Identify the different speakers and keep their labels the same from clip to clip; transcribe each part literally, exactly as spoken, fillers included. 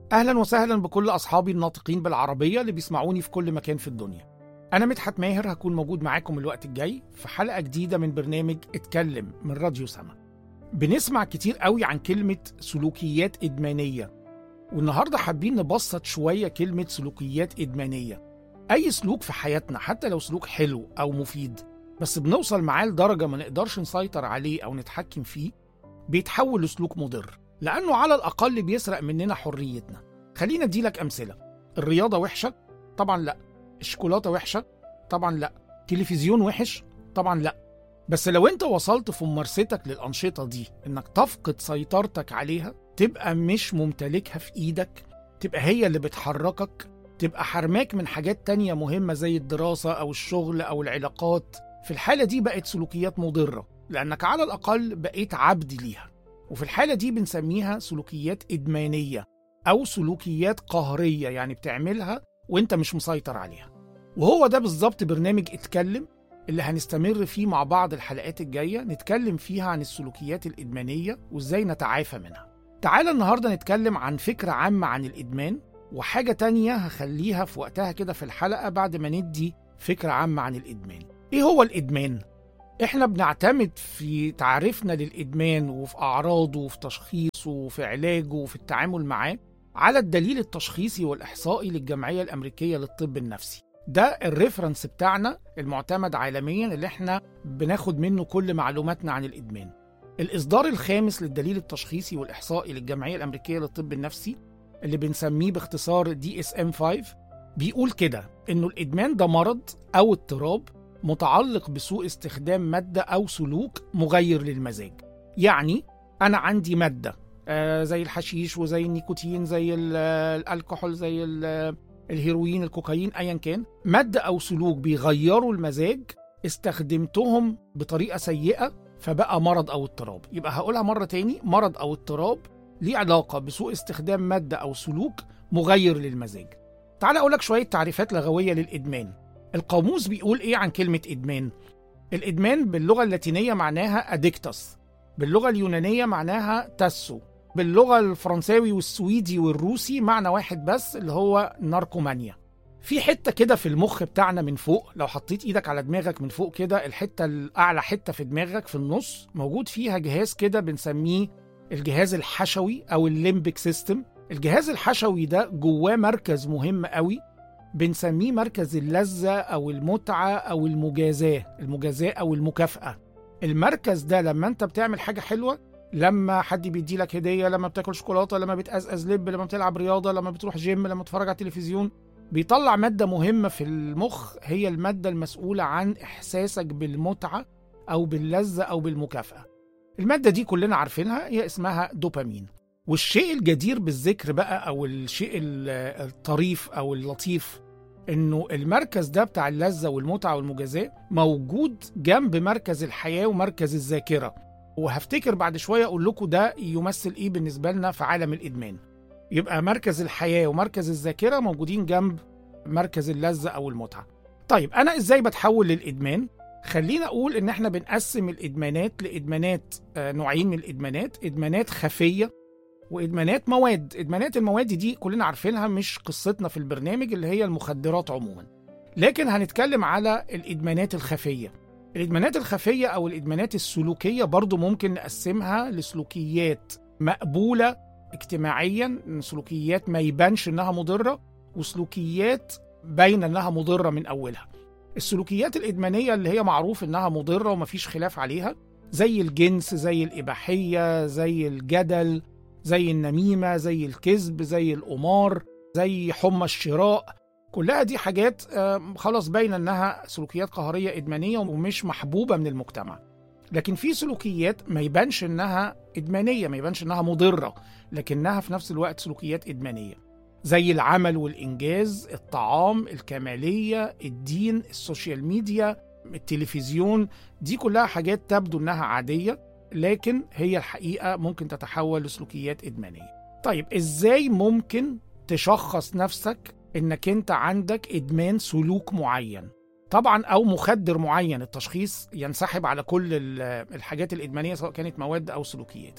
Speaker 1: أهلا وسهلا بكل أصحابي الناطقين بالعربية اللي بيسمعوني في كل مكان في الدنيا. أنا مدحت ماهر، هكون موجود معاكم الوقت الجاي في حلقة جديدة من برنامج اتكلم من راديو سما. بنسمع كتير قوي عن كلمة سلوكيات إدمانية، والنهاردة حابين نبسط شوية كلمة سلوكيات إدمانية. أي سلوك في حياتنا حتى لو سلوك حلو أو مفيد بس بنوصل معاه لدرجة ما نقدرش نسيطر عليه أو نتحكم فيه بيتحول لسلوك مضر، لأنه على الأقل بيسرق مننا حريتنا. خلينا اديلك أمثلة. الرياضة وحشة؟ طبعا لا. الشوكولاتة وحشة؟ طبعا لا. تلفزيون وحش؟ طبعا لا. بس لو انت وصلت في ممارستك للأنشطة دي انك تفقد سيطرتك عليها، تبقى مش ممتلكها في ايدك، تبقى هي اللي بتحركك، تبقى حرماك من حاجات تانية مهمة زي الدراسة أو الشغل أو العلاقات، في الحالة دي بقت سلوكيات مضرة، لأنك على الأقل بقيت عبد ليها. وفي الحالة دي بنسميها سلوكيات إدمانية أو سلوكيات قهرية، يعني بتعملها وإنت مش مسيطر عليها. وهو ده بالظبط برنامج اتكلم اللي هنستمر فيه مع بعض الحلقات الجاية، نتكلم فيها عن السلوكيات الإدمانية وإزاي نتعافى منها. تعال النهاردة نتكلم عن فكرة عامة عن الإدمان، وحاجة تانية هخليها في وقتها كده في الحلقة بعد ما ندي فكرة عامة عن الإدمان. إيه هو الإدمان؟ إحنا بنعتمد في تعريفنا للإدمان وفي أعراضه وفي تشخيصه وفي علاجه وفي التعامل معاه على الدليل التشخيصي والإحصائي للجمعية الأمريكية للطب النفسي. ده الريفرنس بتاعنا المعتمد عالميا اللي إحنا بناخد منه كل معلوماتنا عن الإدمان. الإصدار الخامس للدليل التشخيصي والإحصائي للجمعية الأمريكية للطب النفسي اللي بنسميه باختصار دي إس إم خمسة بيقول كده إنه الإدمان ده مرض أو اضطراب متعلق بسوء استخدام مادة أو سلوك مغير للمزاج. يعني أنا عندي مادة آه زي الحشيش وزي النيكوتين زي الكحول زي الهيروين الكوكايين أيا كان، مادة أو سلوك بيغيروا المزاج، استخدمتهم بطريقة سيئة فبقى مرض أو اضطراب. يبقى هقولها مرة تاني، مرض أو اضطراب ليه علاقة بسوء استخدام مادة أو سلوك مغير للمزاج. تعال أقولك شوية تعريفات لغوية للإدمان. القاموس بيقول إيه عن كلمة إدمان؟ الإدمان باللغة اللاتينية معناها أديكتس، باللغة اليونانية معناها تاسو، باللغة الفرنساوي والسويدي والروسي معنى واحد بس اللي هو ناركومانيا. في حتة كده في المخ بتاعنا من فوق، لو حطيت إيدك على دماغك من فوق كده، الحتة الأعلى حتة في دماغك في النص موجود فيها جهاز كده بنسميه الجهاز الحشوي أو الليمبيك سيستم. الجهاز الحشوي ده جواه مركز مهم قوي بنسميه مركز اللذة أو المتعة أو المجازاة، المجازاة أو المكافأة. المركز ده لما أنت بتعمل حاجة حلوة، لما حد بيدي لك هدية، لما بتاكل شوكولاتة، لما بتقزقز لب، لما بتلعب رياضة، لما بتروح جيم، لما تتفرج على التلفزيون، بيطلع مادة مهمة في المخ هي المادة المسؤولة عن إحساسك بالمتعة أو باللذة أو بالمكافأة. المادة دي كلنا عارفينها، هي اسمها دوبامين. والشيء الجدير بالذكر بقى أو الشيء الطريف أو اللطيف إنه المركز ده بتاع اللذة والمتعة والمجازاة موجود جنب مركز الحياة ومركز الذاكرة، وهفتكر بعد شوية أقول لكم ده يمثل إيه بالنسبة لنا في عالم الإدمان. يبقى مركز الحياة ومركز الذاكرة موجودين جنب مركز اللذة أو المتعة. طيب أنا إزاي بتحول للإدمان؟ خلينا أقول إن إحنا بنقسم الإدمانات لإدمانات آه نوعين من الإدمانات، إدمانات خفية وإدمانات مواد. إدمانات المواد دي كلنا عارفينها، مش قصتنا في البرنامج، اللي هي المخدرات عموما، لكن هنتكلم على الإدمانات الخفية. الإدمانات الخفية أو الإدمانات السلوكية برضو ممكن نقسمها لسلوكيات مقبولة اجتماعيا، سلوكيات ما يبانش إنها مضرة، وسلوكيات باين إنها مضرة من أولها. السلوكيات الإدمانية اللي هي معروف إنها مضرة ومفيش خلاف عليها، زي الجنس، زي الإباحية، زي الجدل، زي النميمة، زي الكذب، زي القمار، زي حمى الشراء، كلها دي حاجات خلاص باينة إنها سلوكيات قهرية إدمانية ومش محبوبة من المجتمع. لكن في سلوكيات ما يبانش إنها إدمانية، ما يبانش إنها مضرة، لكنها في نفس الوقت سلوكيات إدمانية، زي العمل والإنجاز، الطعام، الكمالية، الدين، السوشيال ميديا، التلفزيون. دي كلها حاجات تبدو إنها عادية لكن هي الحقيقة ممكن تتحول لسلوكيات إدمانية. طيب إزاي ممكن تشخص نفسك إنك أنت عندك إدمان سلوك معين؟ طبعا أو مخدر معين. التشخيص ينسحب على كل الحاجات الإدمانية سواء كانت مواد أو سلوكيات.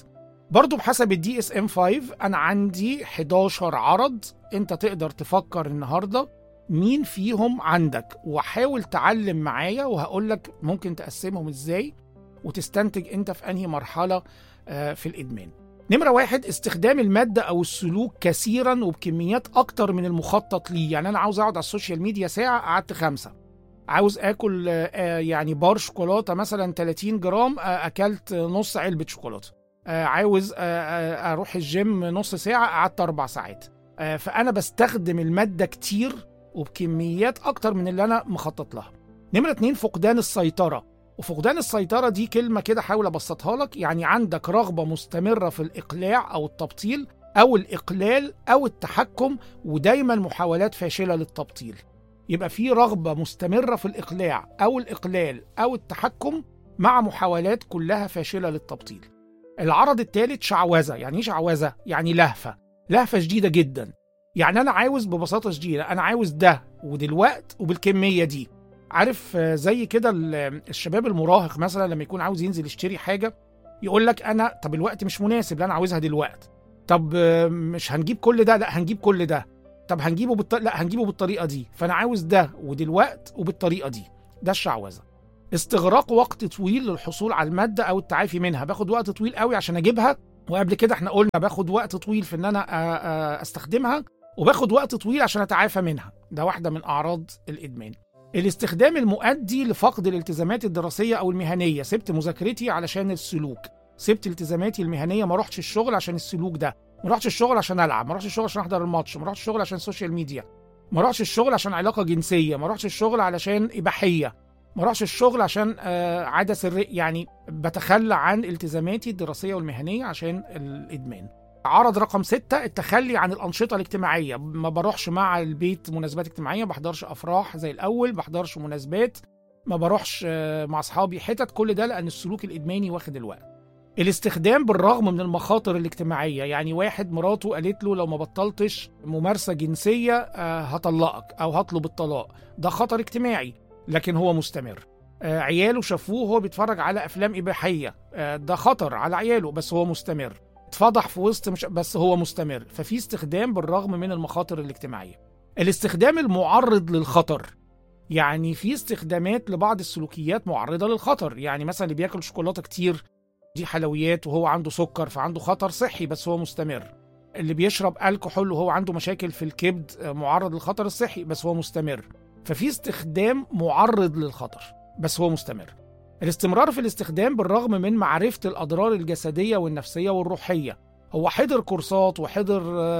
Speaker 1: برضو بحسب الدي اس ام خمسة انا عندي حداشر عرض. انت تقدر تفكر النهاردة مين فيهم عندك، وحاول تعلم معايا وهقولك ممكن تقسمهم ازاي وتستنتج انت في انهي مرحلة في الادمان. نمرة واحد، استخدام المادة او السلوك كثيرا وبكميات اكتر من المخطط ليه. يعني انا عاوز اقعد على السوشيال ميديا ساعة، قعدت خمسة. عاوز اكل يعني بار شوكولاتة مثلا ثلاثين جرام، اكلت نص علبة شوكولاتة. عاوز اروح الجيم نص ساعة، قعدت اربع ساعات. فانا بستخدم المادة كتير وبكميات اكتر من اللي انا مخطط لها. نمرة اتنين، فقدان السيطرة. وفقدان السيطرة دي كلمة كده حاول ابسطها لك، يعني عندك رغبة مستمرة في الاقلاع او التبطيل او الاقلال او التحكم، ودايما محاولات فاشلة للتبطيل. يبقى في رغبة مستمرة في الاقلاع او الاقلال او التحكم مع محاولات كلها فاشلة للتبطيل. العرض الثالث، شعوذة. يعني ايه شعوذة؟ يعني لهفة لهفة شديدة جدا. يعني انا عاوز ببساطة شديدة، انا عاوز ده ودلوقت وبالكمية دي. عارف زي كده الشباب المراهق مثلا لما يكون عاوز ينزل يشتري حاجة، يقول لك انا طب الوقت مش مناسب، لا انا عاوزها دلوقت. طب مش هنجيب كل ده، لا هنجيب كل ده. طب هنجيبه بالط... لا هنجيبه بالطريقة دي، فانا عاوز ده ودلوقت وبالطريقة دي. ده الشعوذة. استغراق وقت طويل للحصول على المادة او التعافي منها. باخد وقت طويل قوي عشان اجيبها، وقبل كده احنا قلنا باخد وقت طويل في ان انا استخدمها، وباخد وقت طويل عشان اتعافى منها. ده واحدة من اعراض الادمان. الاستخدام المؤدي لفقد الالتزامات الدراسية او المهنية. سبت مذاكرتي علشان السلوك، سبت التزاماتي المهنية، ما رحتش الشغل عشان السلوك ده، ما رحتش الشغل عشان العب، ما رحتش الشغل عشان احضر الماتش، ما رحتش الشغل عشان السوشيال ميديا، ما رحتش الشغل عشان علاقة جنسية، ما رحتش الشغل علشان اباحية، ما رحتش الشغل عشان آه عادة سرية. يعني بتخلى عن التزاماتي الدراسية والمهنية عشان الادمان. عرض رقم ستة، التخلي عن الأنشطة الاجتماعية. ما بروحش مع البيت مناسبات اجتماعية، ما بحضرش أفراح زي الأول، ما بحضرش مناسبات، ما بروحش مع أصحابي حتت. كل ده لأن السلوك الإدماني واخد الوقت. الاستخدام بالرغم من المخاطر الاجتماعية. يعني واحد مراته قالت له لو ما بطلتش ممارسة جنسية هطلقك أو هطلب الطلاق. ده خطر اجتماعي لكن هو مستمر. عياله شافوه وهو بيتفرج على أفلام إباحية. ده خطر على عياله بس هو مستمر. اتفضح في وسط مش بس هو مستمر. ففي استخدام بالرغم من المخاطر الاجتماعية. الاستخدام المعرض للخطر. يعني في استخدامات لبعض السلوكيات معرضة للخطر. يعني مثلا اللي بياكل شوكولاتة كتير، دي حلويات وهو عنده سكر فعنده خطر صحي بس هو مستمر. اللي بيشرب الكحول وهو عنده مشاكل في الكبد معرض للخطر الصحي بس هو مستمر. ففي استخدام معرض للخطر بس هو مستمر. الاستمرار في الاستخدام بالرغم من معرفة الأضرار الجسدية والنفسية والروحية. هو حضر كورسات وحضر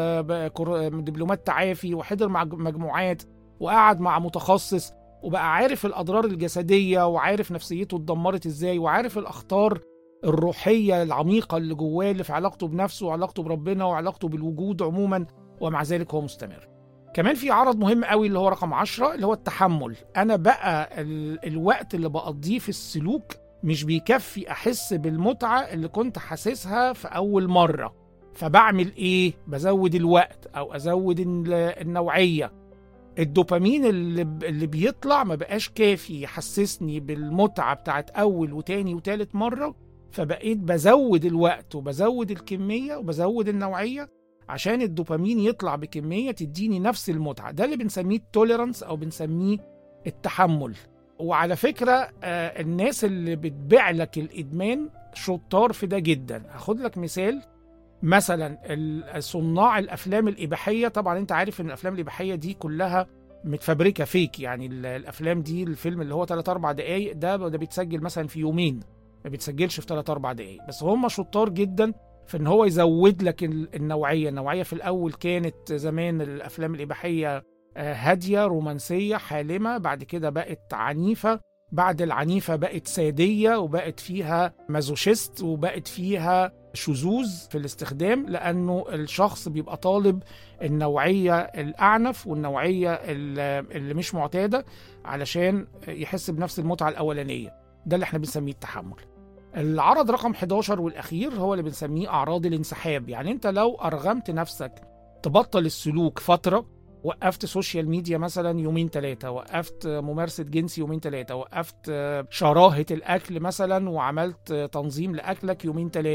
Speaker 1: دبلومات تعافي وحضر مع مجموعات وقعد مع متخصص وبقى عارف الأضرار الجسدية وعارف نفسيته اتدمرت ازاي وعارف الأخطار الروحية العميقة اللي جواه اللي في علاقته بنفسه وعلاقته بربنا وعلاقته بالوجود عموما، ومع ذلك هو مستمر. كمان في عرض مهم قوي اللي هو رقم عشرة اللي هو التحمل. أنا بقى ال... الوقت اللي بقضيه في السلوك مش بيكفي أحس بالمتعة اللي كنت حاسسها في أول مرة. فبعمل إيه؟ بزود الوقت أو أزود النوعية. الدوبامين اللي, اللي بيطلع ما بقاش كافي يحسسني بالمتعة بتاعت أول وتاني وتالت مرة، فبقيت بزود الوقت وبزود الكمية وبزود النوعية عشان الدوبامين يطلع بكمية تديني نفس المتعة. ده اللي بنسميه التوليرانس أو بنسميه التحمل. وعلى فكرة آه الناس اللي بتبيع لك الإدمان شطار في ده جدا. هاخد لك مثال، مثلا صناع الأفلام الإباحية. طبعا انت عارف ان الأفلام الإباحية دي كلها متفبركة فيك. يعني الأفلام دي الفيلم اللي هو ثلاثة أربعة دقايق ده ده بيتسجل مثلا في يومين، ما بيتسجلش في ثلاثة أربعة دقايق. بس هم شطار جدا في ان هو يزود لك النوعية. النوعية في الأول كانت زمان الأفلام الإباحية هادية رومانسية حالمة، بعد كده بقت عنيفة، بعد العنيفة بقت سادية وبقت فيها مازوشيست وبقت فيها شذوذ في الاستخدام، لأنه الشخص بيبقى طالب النوعية الأعنف والنوعية اللي مش معتادة علشان يحس بنفس المتعة الأولانية. ده اللي احنا بنسميه التحمل. العرض رقم حداشر والأخير هو اللي بنسميه أعراض الانسحاب. يعني انت لو أرغمت نفسك تبطل السلوك فترة، وقفت سوشيال ميديا مثلا يومين ثلاثة، وقفت ممارسة جنس يومين ثلاثة، وقفت شراهة الأكل مثلا وعملت تنظيم لأكلك يومين ثلاثة،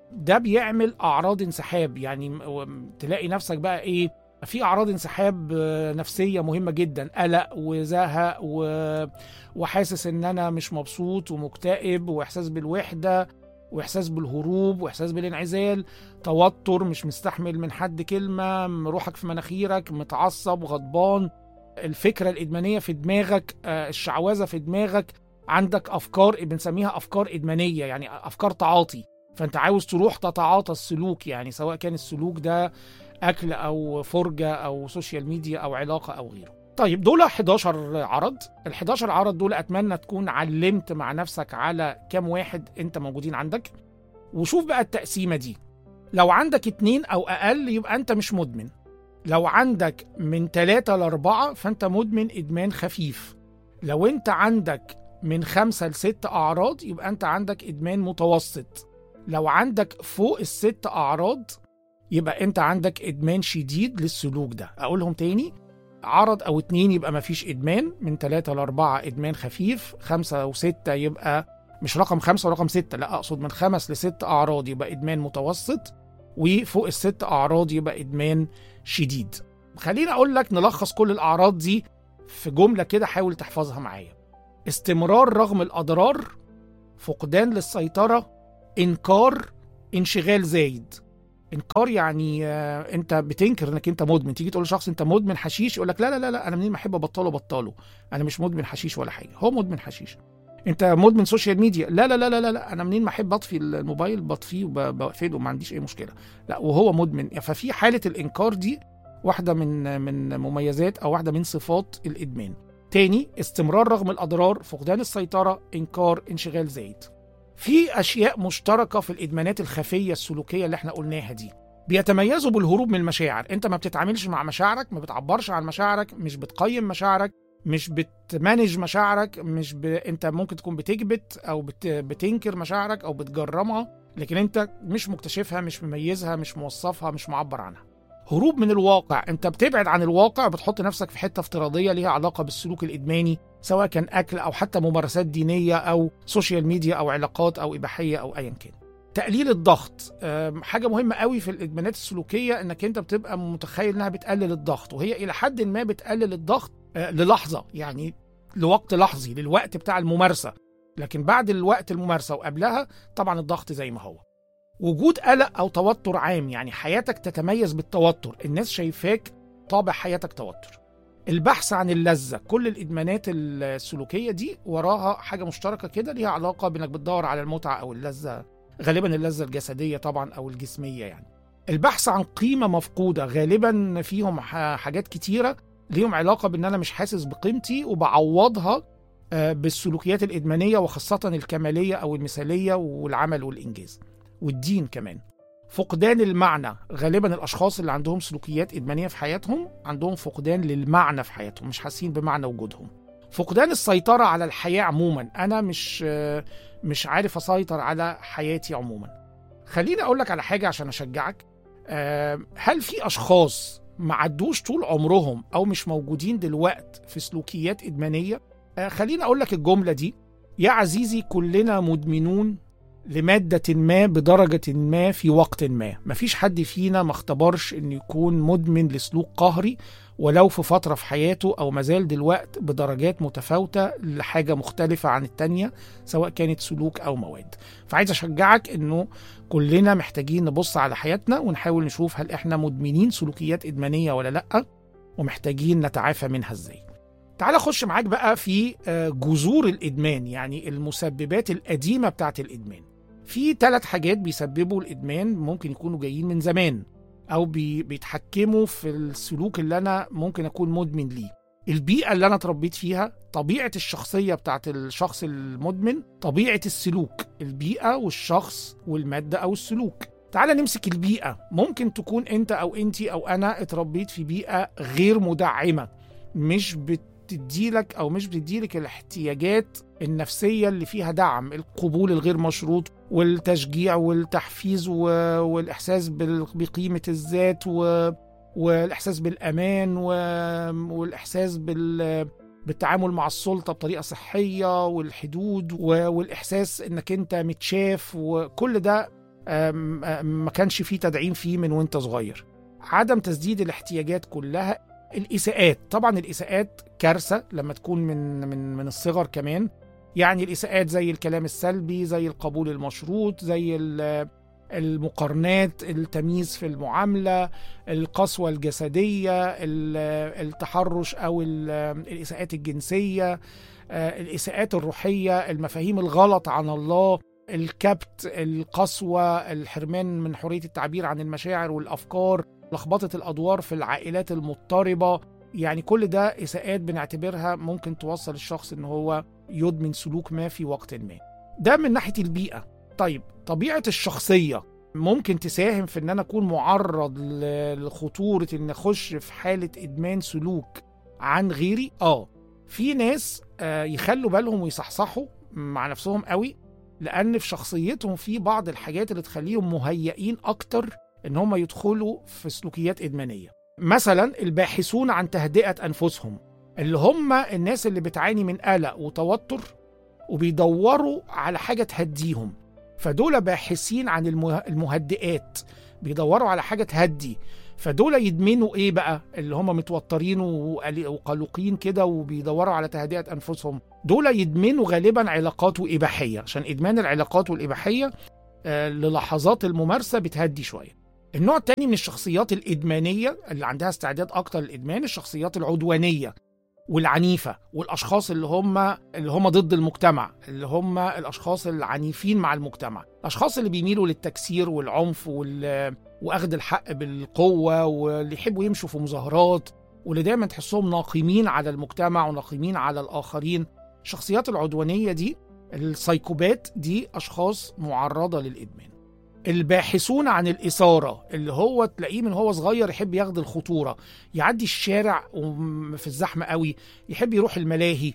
Speaker 1: ده بيعمل أعراض انسحاب. يعني تلاقي نفسك بقى إيه، في أعراض انسحاب نفسية مهمة جدا، قلق وزهق وحاسس إن أنا مش مبسوط ومكتئب، وإحساس بالوحدة وإحساس بالهروب وإحساس بالانعزال، توتر، مش مستحمل من حد كلمة، روحك في مناخيرك، متعصب، غضبان، الفكرة الإدمانية في دماغك، الشعوذة في دماغك، عندك أفكار بنسميها أفكار إدمانية، يعني أفكار تعاطي، فأنت عاوز تروح تتعاطى السلوك، يعني سواء كان السلوك ده أكل أو فرجة أو سوشيال ميديا أو علاقة أو غيره. طيب دول حداشر عرض. ال حداشر عرض دول أتمنى تكون علمت مع نفسك على كام واحد أنت موجودين عندك، وشوف بقى التقسيمة دي. لو عندك اتنين أو أقل يبقى أنت مش مدمن، لو عندك من تلاتة لأربعة فأنت مدمن إدمان خفيف، لو أنت عندك من خمسة لست أعراض يبقى أنت عندك إدمان متوسط، لو عندك فوق الست أعراض يبقى أنت عندك إدمان شديد للسلوك ده. أقولهم تاني، عرض أو اتنين يبقى مفيش إدمان، من تلاتة لأربعة إدمان خفيف، خمسة وستة يبقى مش رقم خمسة ورقم ستة، لا أقصد من خمس لست أعراض يبقى إدمان متوسط، وفوق الست أعراض يبقى إدمان شديد. خليني أقول لك نلخص كل الأعراض دي في جملة كده، حاول تحفظها معايا: استمرار رغم الأضرار، فقدان للسيطرة، إنكار، انشغال زايد. إنكار يعني آه أنت بتنكر إنك أنت مدمن، تيجي تقول لشخص أنت مدمن حشيش يقول لك لا لا لا لا أنا منين ما أحب أبطله بطله، أنا مش مدمن حشيش ولا حاجة، هو مدمن حشيش. أنت مدمن سوشيال ميديا، لا لا لا لا لا أنا منين ما أحب أطفي الموبايل بطفيه وبقفله وما عنديش أي مشكلة، لا وهو مدمن. ففي حالة الإنكار دي واحدة من من مميزات أو واحدة من صفات الإدمان. تاني، استمرار رغم الأضرار، فقدان السيطرة، إنكار، انشغال زايد. في أشياء مشتركة في الإدمانات الخفية السلوكية اللي احنا قلناها دي، بيتميزوا بالهروب من المشاعر. انت ما بتتعاملش مع مشاعرك، ما بتعبرش عن مشاعرك، مش بتقيم مشاعرك، مش بتمانج مشاعرك، مش ب... انت ممكن تكون بتكبت او بت... بتنكر مشاعرك او بتجرمها، لكن انت مش مكتشفها، مش مميزها، مش موصفها، مش معبر عنها. هروب من الواقع، انت بتبعد عن الواقع، بتحط نفسك في حتة افتراضية ليها علاقة بالسلوك الإدماني، سواء كان أكل أو حتى ممارسات دينية أو سوشيال ميديا أو علاقات أو إباحية أو أيا كان. تقليل الضغط، حاجة مهمة قوي في الإدمانات السلوكية، انك انت بتبقى متخيل انها بتقلل الضغط، وهي إلى حد ما بتقلل الضغط للحظة، يعني لوقت لحظي، للوقت بتاع الممارسة، لكن بعد الوقت الممارسة وقبلها طبعا الضغط زي ما هو. وجود قلق أو توتر عام، يعني حياتك تتميز بالتوتر، الناس شايفاك طابع حياتك توتر. البحث عن اللذة، كل الإدمانات السلوكية دي وراها حاجة مشتركة كده ليها علاقة بأنك بتدور على المتعة أو اللذة، غالبا اللذة الجسدية طبعا أو الجسمية يعني. البحث عن قيمة مفقودة، غالبا فيهم حاجات كتيرة ليهم علاقة بأن أنا مش حاسس بقيمتي وبعوضها بالسلوكيات الإدمانية، وخاصة الكمالية أو المثالية والعمل والإنجاز والدين كمان. فقدان المعنى، غالبا الأشخاص اللي عندهم سلوكيات إدمانية في حياتهم عندهم فقدان للمعنى في حياتهم، مش حاسين بمعنى وجودهم. فقدان السيطرة على الحياة عموما، أنا مش مش عارف أسيطر على حياتي عموما. خليني أقول لك على حاجة عشان أشجعك. هل في أشخاص ما عدوش طول عمرهم أو مش موجودين دلوقت في سلوكيات إدمانية؟ خليني أقول لك الجملة دي: يا عزيزي كلنا مدمنون لمادة ما بدرجة ما في وقت ما. مفيش حد فينا ما اختبرش انه يكون مدمن لسلوك قهري، ولو في فترة في حياته او مازال دلوقت بدرجات متفاوتة لحاجة مختلفة عن التانية، سواء كانت سلوك او مواد. فعايز اشجعك انه كلنا محتاجين نبص على حياتنا ونحاول نشوف هل احنا مدمنين سلوكيات ادمانية ولا لأ، ومحتاجين نتعافى منها ازاي. تعال اخش معاك بقى في جذور الادمان، يعني المسببات القديمة بتاعت الادمان. في ثلاث حاجات بيسببوا الإدمان، ممكن يكونوا جايين من زمان أو بي بيتحكموا في السلوك اللي أنا ممكن أكون مدمن ليه. البيئة اللي أنا اتربيت فيها، طبيعة الشخصية بتاعت الشخص المدمن، طبيعة السلوك، البيئة والشخص والمادة أو السلوك. تعال نمسك البيئة. ممكن تكون أنت أو أنتي أو أنا اتربيت في بيئة غير مدعمة، مش بت بتديلك أو مش بتديلك الاحتياجات النفسية اللي فيها دعم، القبول الغير مشروط والتشجيع والتحفيز والإحساس بقيمة الذات والإحساس بالأمان والإحساس بالتعامل مع السلطة بطريقة صحية والحدود والإحساس إنك أنت متشاف، وكل ده ما كانش فيه تدعيم فيه من وانت صغير. عدم تسديد الاحتياجات كلها. الإساءات، طبعا الإساءات كارثة لما تكون من من من الصغر كمان. يعني الإساءات زي الكلام السلبي، زي القبول المشروط، زي المقارنات، التمييز في المعاملة، القسوة الجسدية، التحرش أو الإساءات الجنسية، الإساءات الروحية، المفاهيم الغلط عن الله، الكبت، القسوة، الحرمان من حرية التعبير عن المشاعر والأفكار، لخبطة الأدوار في العائلات المضطربة. يعني كل ده إساءات بنعتبرها ممكن توصل الشخص إن هو يدمن سلوك ما في وقت ما. ده من ناحية البيئة. طيب طبيعة الشخصية ممكن تساهم في إن أنا أكون معرض لخطورة إن أخش في حالة إدمان سلوك عن غيري. آه في ناس آه يخلوا بالهم ويصحصحوا مع نفسهم قوي، لأن في شخصيتهم في بعض الحاجات اللي تخليهم مهيئين أكتر إن هم يدخلوا في سلوكيات إدمانية. مثلا الباحثون عن تهدئة أنفسهم، اللي هم الناس اللي بتعاني من قلق وتوتر وبيدوروا على حاجة تهديهم، فدول باحثين عن المهدئات، بيدوروا على حاجة تهدي. فدول يدمنوا إيه بقى؟ اللي هم متوترين وقلقين كده وبيدوروا على تهدئة أنفسهم، دول يدمنوا غالبا علاقات وإباحية، عشان إدمان العلاقات والإباحية آه للحظات الممارسة بتهدي شوية. النوع التاني من الشخصيات الإدمانية اللي عندها استعداد أكتر للإدمان، الشخصيات العدوانية والعنيفة، والأشخاص اللي هم اللي هم ضد المجتمع، اللي هم الأشخاص العنيفين مع المجتمع، الأشخاص اللي بيميلوا للتكسير والعنف وال... وأخذ الحق بالقوة، واللي يحبوا يمشوا في مظاهرات، واللي دايما تحسهم ناقمين على المجتمع وناقمين على الآخرين. الشخصيات العدوانية دي، السايكوبات دي، أشخاص معرضة للإدمان. الباحثون عن الإثارة، اللي هو تلاقيه من هو صغير يحب ياخد الخطورة، يعدي الشارع في الزحمة قوي، يحب يروح الملاهي،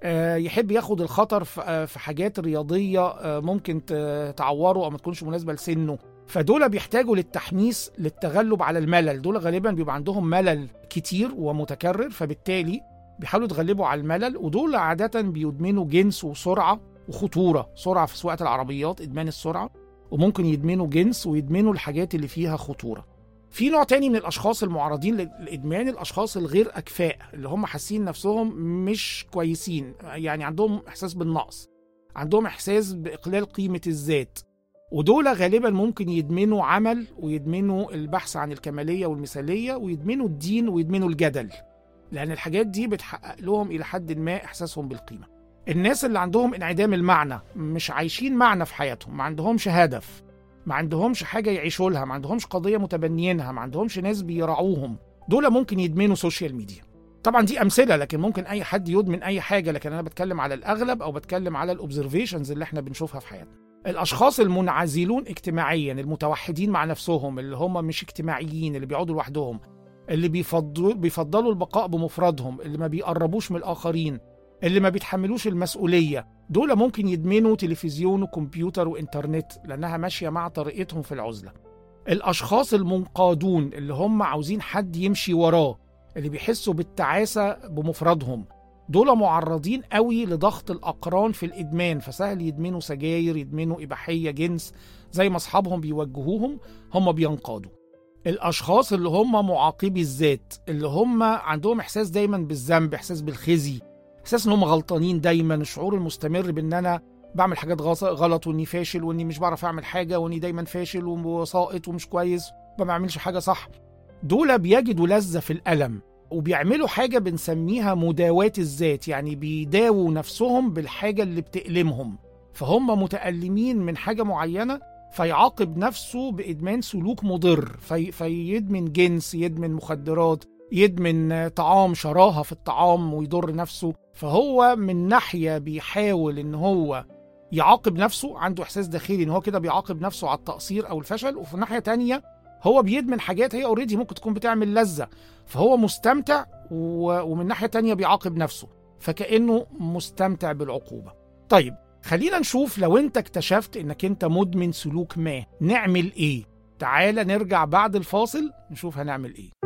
Speaker 1: يحب ياخد الخطر في حاجات رياضية ممكن تعوره أو ما تكونش مناسبة لسنه. فدول بيحتاجوا للتحميس للتغلب على الملل. دول غالبا بيبقى عندهم ملل كتير ومتكرر، فبالتالي بيحاولوا يتغلبوا على الملل. ودول عادة بيدمنوا جنس وسرعة وخطورة، سرعة في سواقة العربيات، إدمان السرعة، وممكن يدمنوا جنس ويدمنوا الحاجات اللي فيها خطورة. في نوع تاني من الأشخاص المعرضين للإدمان، الأشخاص الغير أكفاء، اللي هم حاسين نفسهم مش كويسين، يعني عندهم إحساس بالنقص، عندهم إحساس بإقلال قيمة الذات. ودول غالبا ممكن يدمنوا عمل، ويدمنوا البحث عن الكمالية والمثالية، ويدمنوا الدين، ويدمنوا الجدل، لأن الحاجات دي بتحقق لهم إلى حد ما إحساسهم بالقيمة. الناس اللي عندهم انعدام المعنى، مش عايشين معنى في حياتهم، ما عندهمش هدف، ما عندهمش حاجة يعيشوا لها، ما عندهمش قضية متبنيينها، ما عندهمش ناس بيراعوهم، دول ممكن يدمنوا سوشيال ميديا. طبعا دي أمثلة، لكن ممكن أي حد يدمن أي حاجة، لكن أنا بتكلم على الأغلب، أو بتكلم على الأوبزرفيشنز اللي احنا بنشوفها في حياتنا. الأشخاص المنعزلون اجتماعيا، المتوحدين مع نفسهم، اللي هم مش اجتماعيين، اللي بيقعدوا لوحدهم، اللي بيفضلوا بيفضلوا البقاء بمفردهم، اللي ما بيقربوش من الآخرين، اللي ما بيتحملوش المسؤولية، دول ممكن يدمنوا تلفزيون وكمبيوتر وإنترنت، لأنها ماشية مع طريقتهم في العزلة. الأشخاص المنقادون، اللي هم عاوزين حد يمشي وراه، اللي بيحسوا بالتعاسة بمفردهم، دول معرضين قوي لضغط الأقران في الإدمان، فسهل يدمنوا سجاير، يدمنوا إباحية، جنس، زي ما أصحابهم بيوجهوهم هم بينقادوا. الأشخاص اللي هم معاقبي الذات، اللي هم عندهم إحساس دايما بالذنب، إحساس بالخزي، إحساس إن هم غلطانين دايما، الشعور المستمر بأن أنا بعمل حاجات غلط، وإني فاشل، وإني مش بعرف أعمل حاجة، وإني دايما فاشل وساقط ومش كويس، ما بعملش حاجة صح. دول بيجدوا لذة في الألم، وبيعملوا حاجة بنسميها مداواة الذات، يعني بيداووا نفسهم بالحاجة اللي بتألمهم، فهم متألمين من حاجة معينة، فيعاقب نفسه بإدمان سلوك مضر، في فيدمن جنس، يدمن مخدرات، يدمن طعام، شراهة في الطعام ويضر نفسه. فهو من ناحية بيحاول إن هو يعاقب نفسه، عنده إحساس داخلي إن هو كده بيعاقب نفسه على التقصير أو الفشل، وفي ناحية تانية هو بيدمن حاجات هي اوريدي ممكن تكون بتعمل لذة، فهو مستمتع، ومن ناحية تانية بيعاقب نفسه، فكأنه مستمتع بالعقوبة. طيب خلينا نشوف، لو انت اكتشفت انك انت مدمن سلوك ما، نعمل ايه؟ تعال نرجع بعد الفاصل نشوف هنعمل ايه.